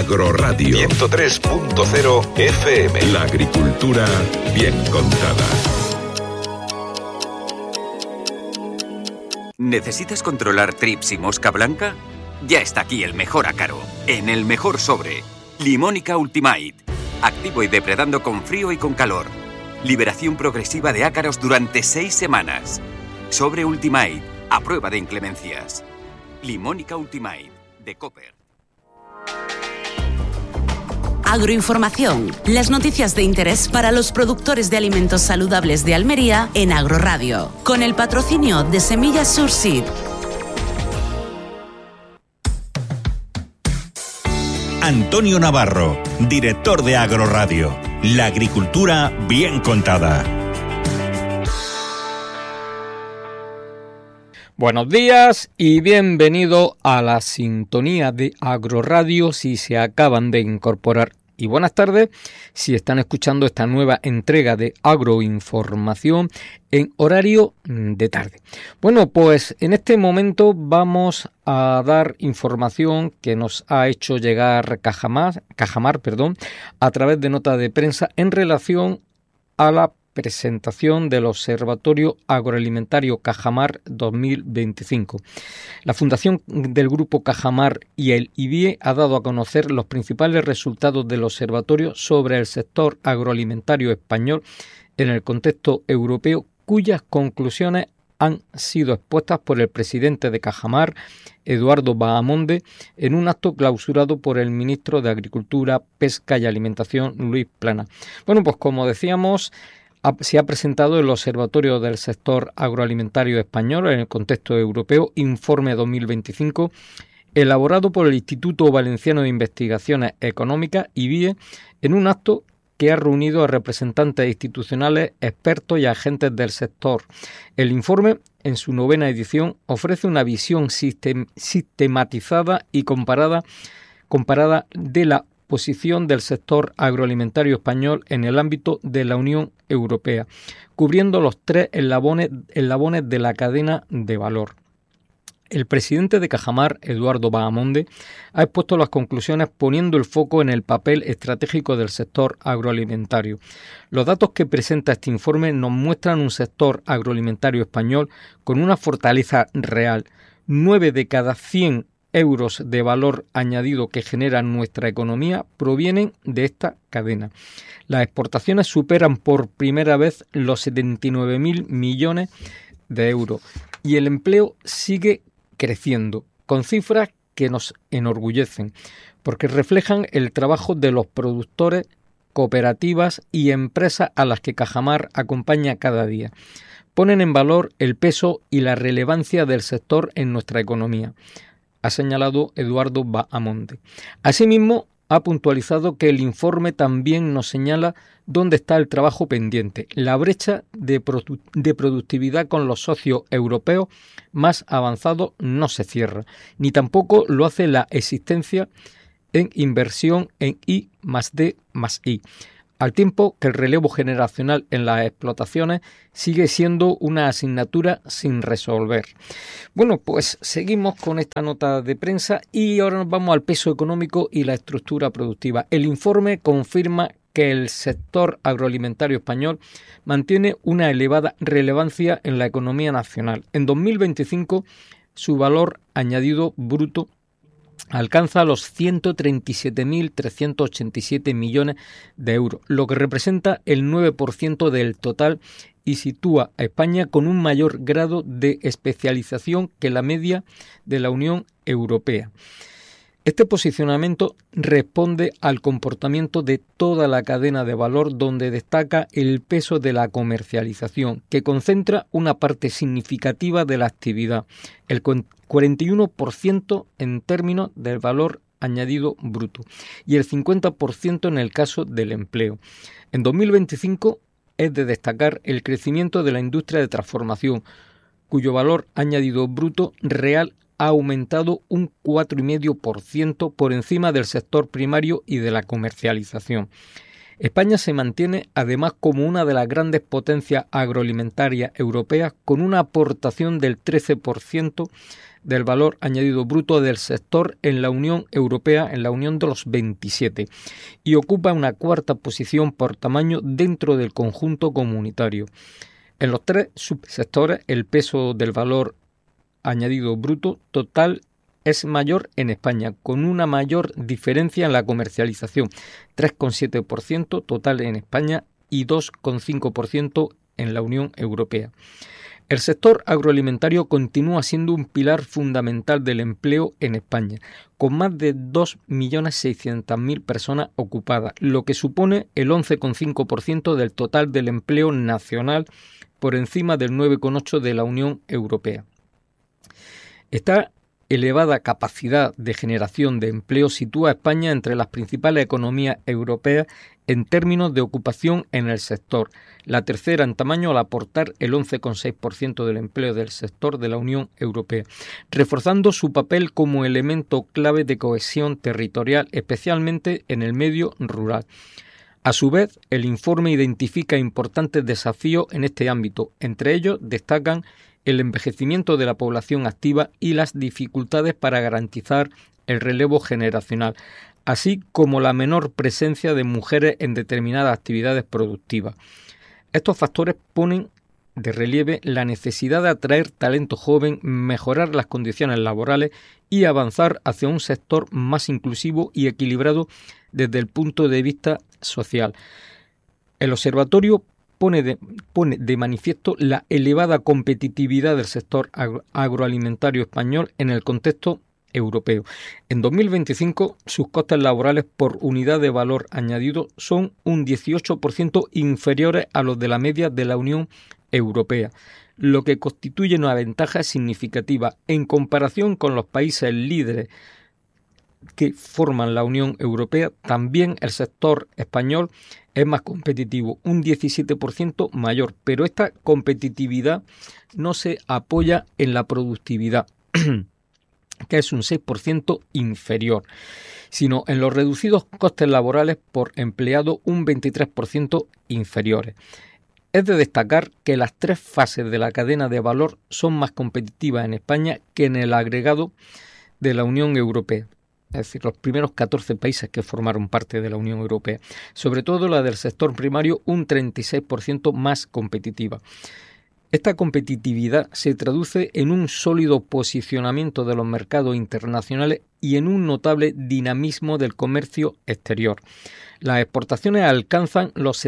Agroradio 103.0 FM. La agricultura bien contada. ¿Necesitas controlar trips y mosca blanca? Ya está aquí el mejor ácaro, en el mejor sobre. Limónica Ultimate. Activo y depredando con frío y con calor. Liberación progresiva de ácaros durante 6 semanas. Sobre Ultimate, a prueba de inclemencias. Limónica Ultimate, de Copper. Agroinformación. Las noticias de interés para los productores de alimentos saludables de Almería en Agroradio. Con el patrocinio de Semillas Surseed. Antonio Navarro, director de Agroradio. La agricultura bien contada. Buenos días y bienvenido a la sintonía de Agroradio si se acaban de incorporar. Y buenas tardes si están escuchando esta nueva entrega de Agroinformación en horario de tarde. Bueno, pues en este momento vamos a dar información que nos ha hecho llegar Cajamar, a través de nota de prensa en relación a la presentación del Observatorio Agroalimentario Cajamar 2025. La Fundación del Grupo Cajamar y el IBIE ha dado a conocer los principales resultados del observatorio sobre el sector agroalimentario español en el contexto europeo, cuyas conclusiones han sido expuestas por el presidente de Cajamar, Eduardo Bahamonde, en un acto clausurado por el ministro de Agricultura, Pesca y Alimentación, Luis Plana. Bueno, pues como decíamos, se ha presentado el Observatorio del Sector Agroalimentario Español en el contexto europeo, Informe 2025, elaborado por el Instituto Valenciano de Investigaciones Económicas, IBIE, en un acto que ha reunido a representantes institucionales, expertos y agentes del sector. El informe, en su 9ª edición, ofrece una visión sistematizada y comparada de la posición del sector agroalimentario español en el ámbito de la Unión Europea, cubriendo los 3 eslabones de la cadena de valor. El presidente de Cajamar, Eduardo Bahamonde, ha expuesto las conclusiones poniendo el foco en el papel estratégico del sector agroalimentario. Los datos que presenta este informe nos muestran un sector agroalimentario español con una fortaleza real. 9 de cada 100 euros de valor añadido que genera nuestra economía provienen de esta cadena. Las exportaciones superan por primera vez los 79.000 millones de euros y el empleo sigue creciendo, con cifras que nos enorgullecen, porque reflejan el trabajo de los productores, cooperativas y empresas a las que Cajamar acompaña cada día. Ponen en valor el peso y la relevancia del sector en nuestra economía, ha señalado Eduardo Bahamonde. Asimismo, ha puntualizado que el informe también nos señala dónde está el trabajo pendiente. La brecha de productividad con los socios europeos más avanzados no se cierra, ni tampoco lo hace la existencia en inversión en I+D+I, al tiempo que el relevo generacional en las explotaciones sigue siendo una asignatura sin resolver. Bueno, pues seguimos con esta nota de prensa y ahora nos vamos al peso económico y la estructura productiva. El informe confirma que el sector agroalimentario español mantiene una elevada relevancia en la economía nacional. En 2025, su valor añadido bruto alcanza los 137.387 millones de euros, lo que representa el 9% del total y sitúa a España con un mayor grado de especialización que la media de la Unión Europea. Este posicionamiento responde al comportamiento de toda la cadena de valor, donde destaca el peso de la comercialización, que concentra una parte significativa de la actividad, el 41% en términos del valor añadido bruto y el 50% en el caso del empleo. En 2025 es de destacar el crecimiento de la industria de transformación, cuyo valor añadido bruto real ha aumentado un 4,5% por encima del sector primario y de la comercialización. España se mantiene además como una de las grandes potencias agroalimentarias europeas con una aportación del 13% del valor añadido bruto del sector en la Unión Europea, en la Unión de los 27, y ocupa una cuarta posición por tamaño dentro del conjunto comunitario. En los tres subsectores, el peso del valor añadido bruto total es mayor en España, con una mayor diferencia en la comercialización, 3,7% total en España y 2,5% en la Unión Europea. El sector agroalimentario continúa siendo un pilar fundamental del empleo en España, con más de 2.600.000 personas ocupadas, lo que supone el 11,5% del total del empleo nacional, por encima del 9,8% de la Unión Europea. Esta elevada capacidad de generación de empleo sitúa a España entre las principales economías europeas en términos de ocupación en el sector, la tercera en tamaño al aportar el 11,6% del empleo del sector de la Unión Europea, reforzando su papel como elemento clave de cohesión territorial, especialmente en el medio rural. A su vez, el informe identifica importantes desafíos en este ámbito. Entre ellos destacan el envejecimiento de la población activa y las dificultades para garantizar el relevo generacional, así como la menor presencia de mujeres en determinadas actividades productivas. Estos factores ponen de relieve la necesidad de atraer talento joven, mejorar las condiciones laborales y avanzar hacia un sector más inclusivo y equilibrado desde el punto de vista social. El observatorio pone de manifiesto la elevada competitividad del sector agroalimentario español en el contexto europeo. En 2025, sus costes laborales por unidad de valor añadido son un 18% inferiores a los de la media de la Unión Europea, lo que constituye una ventaja significativa en comparación con los países líderes que forman la Unión Europea. También el sector español es más competitivo, un 17% mayor, pero esta competitividad no se apoya en la productividad, que es un 6% inferior, sino en los reducidos costes laborales por empleado, un 23% inferiores. Es de destacar que las tres fases de la cadena de valor son más competitivas en España que en el agregado de la Unión Europea. Es decir, los primeros 14 países que formaron parte de la Unión Europea, sobre todo la del sector primario, un 36% más competitiva. Esta competitividad se traduce en un sólido posicionamiento de los mercados internacionales y en un notable dinamismo del comercio exterior. Las exportaciones alcanzan los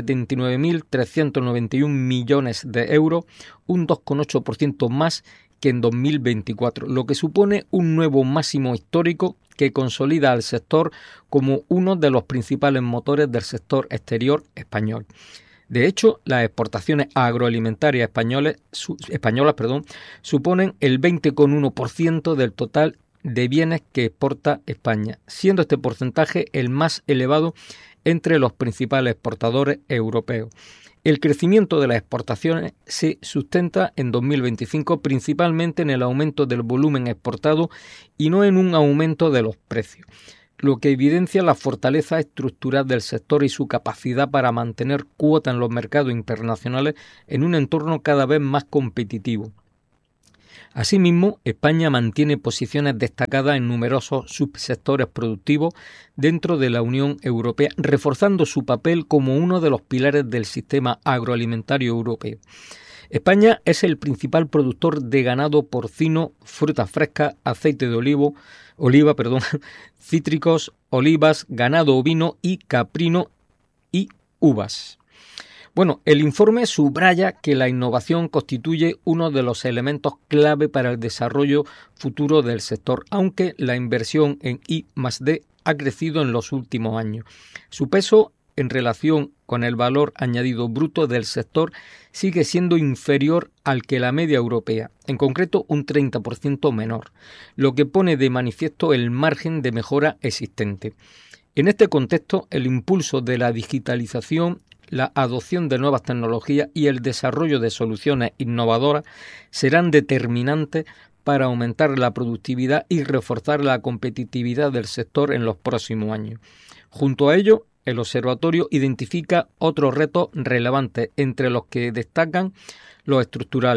79.391 millones de euros, un 2,8% más que en 2024, lo que supone un nuevo máximo histórico que consolida al sector como uno de los principales motores del sector exterior español. De hecho, las exportaciones agroalimentarias españolas suponen el 20,1% del total de bienes que exporta España, siendo este porcentaje el más elevado entre los principales exportadores europeos. El crecimiento de las exportaciones se sustenta en 2025 principalmente en el aumento del volumen exportado y no en un aumento de los precios, lo que evidencia la fortaleza estructural del sector y su capacidad para mantener cuota en los mercados internacionales en un entorno cada vez más competitivo. Asimismo, España mantiene posiciones destacadas en numerosos subsectores productivos dentro de la Unión Europea, reforzando su papel como uno de los pilares del sistema agroalimentario europeo. España es el principal productor de ganado porcino, frutas frescas, aceite de oliva, cítricos, olivas, ganado ovino y caprino y uvas. Bueno, el informe subraya que la innovación constituye uno de los elementos clave para el desarrollo futuro del sector, aunque la inversión en I+D ha crecido en los últimos años. Su peso en relación con el valor añadido bruto del sector sigue siendo inferior al que la media europea, en concreto un 30% menor, lo que pone de manifiesto el margen de mejora existente. En este contexto, el impulso de la digitalización, la adopción de nuevas tecnologías y el desarrollo de soluciones innovadoras serán determinantes para aumentar la productividad y reforzar la competitividad del sector en los próximos años. Junto a ello, el observatorio identifica otros retos relevantes, entre los que destacan los estructurales,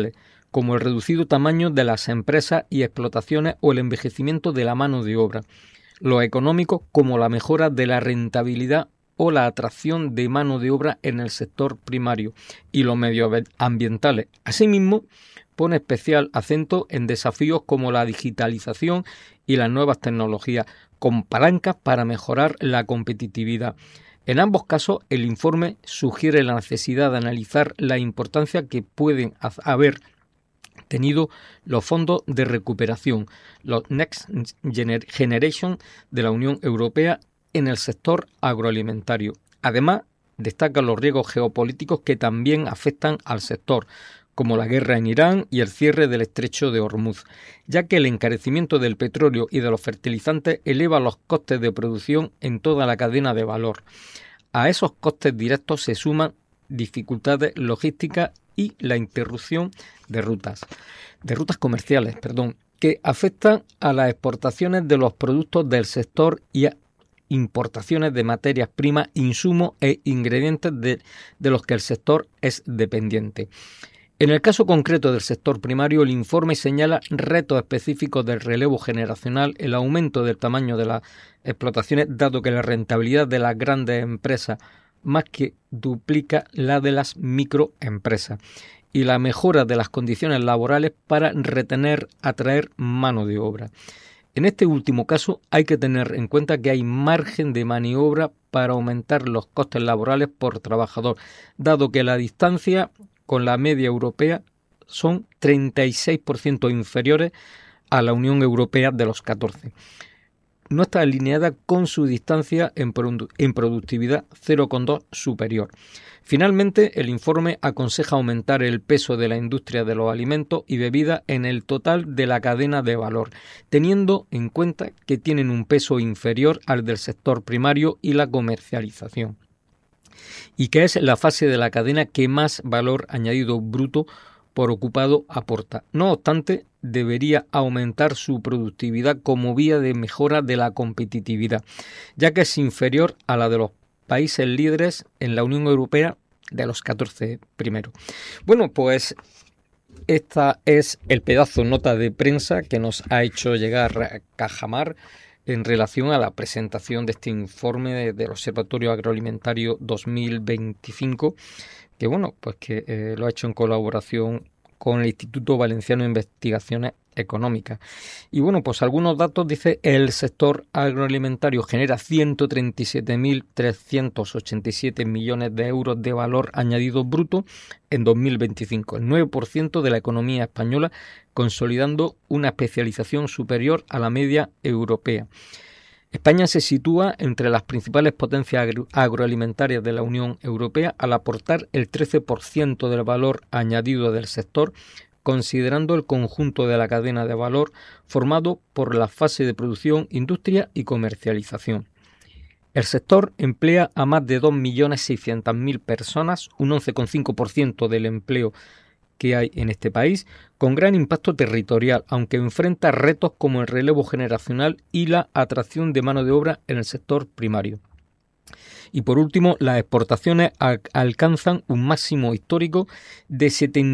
como el reducido tamaño de las empresas y explotaciones o el envejecimiento de la mano de obra. Los económicos, como la mejora de la rentabilidad o la atracción de mano de obra en el sector primario, y los medioambientales. Asimismo, pone especial acento en desafíos como la digitalización y las nuevas tecnologías, con palancas para mejorar la competitividad. En ambos casos, el informe sugiere la necesidad de analizar la importancia que pueden haber tenido los fondos de recuperación, los Next Generation de la Unión Europea, en el sector agroalimentario. Además, destaca los riesgos geopolíticos que también afectan al sector, como la guerra en Irán y el cierre del estrecho de Hormuz, ya que el encarecimiento del petróleo y de los fertilizantes eleva los costes de producción en toda la cadena de valor. A esos costes directos se suman dificultades logísticas y la interrupción de rutas comerciales, que afectan a las exportaciones de los productos del sector y a importaciones de materias primas, insumos e ingredientes de los que el sector es dependiente. En el caso concreto del sector primario, el informe señala retos específicos del relevo generacional, el aumento del tamaño de las explotaciones, dado que la rentabilidad de las grandes empresas más que duplica la de las microempresas, y la mejora de las condiciones laborales para atraer mano de obra. En este último caso hay que tener en cuenta que hay margen de maniobra para aumentar los costes laborales por trabajador, dado que la distancia con la media europea son 36% inferiores a la Unión Europea de los 14. No está alineada con su distancia en productividad 0,2 superior. Finalmente, el informe aconseja aumentar el peso de la industria de los alimentos y bebidas en el total de la cadena de valor, teniendo en cuenta que tienen un peso inferior al del sector primario y la comercialización, y que es la fase de la cadena que más valor añadido bruto por ocupado aporta. No obstante, debería aumentar su productividad como vía de mejora de la competitividad, ya que es inferior a la de los países líderes en la Unión Europea de los 14 primeros. Bueno, pues esta es el pedazo nota de prensa que nos ha hecho llegar Cajamar en relación a la presentación de este informe del Observatorio Agroalimentario 2025, que lo ha hecho en colaboración con el Instituto Valenciano de Investigaciones Económicas. Y pues algunos datos. Dice: el sector agroalimentario genera 137.387 millones de euros de valor añadido bruto en 2025, el 9% de la economía española, consolidando una especialización superior a la media europea. España se sitúa entre las principales potencias agroalimentarias de la Unión Europea al aportar el 13% del valor añadido del sector, considerando el conjunto de la cadena de valor formado por la fase de producción, industria y comercialización. El sector emplea a más de 2.600.000 personas, un 11,5% del empleo que hay en este país, con gran impacto territorial, aunque enfrenta retos como el relevo generacional y la atracción de mano de obra en el sector primario. Y por último, las exportaciones alcanzan un máximo histórico de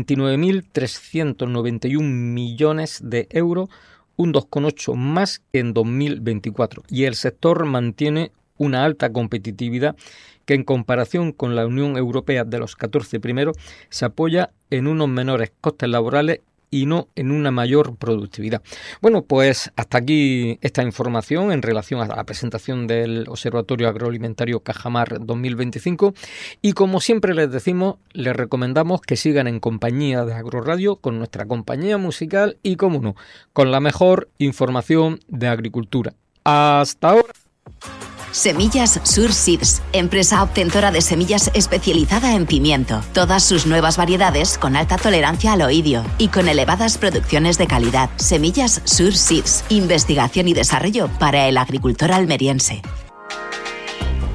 79.391 millones de euros, un 2,8% más que en 2024, y el sector mantiene una alta competitividad que, en comparación con la Unión Europea de los 14 primeros, se apoya en unos menores costes laborales y no en una mayor productividad. Bueno, pues hasta aquí esta información en relación a la presentación del Observatorio Agroalimentario Cajamar 2025, y como siempre les decimos, les recomendamos que sigan en compañía de Agroradio, con nuestra compañía musical y, como no, con la mejor información de agricultura. ¡Hasta ahora! Semillas Sur Seeds, empresa obtentora de semillas especializada en pimiento. Todas sus nuevas variedades con alta tolerancia al oidio y con elevadas producciones de calidad. Semillas Sur Seeds, investigación y desarrollo para el agricultor almeriense.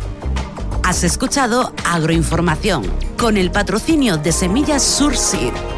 Has escuchado Agroinformación con el patrocinio de Semillas Sur Seeds.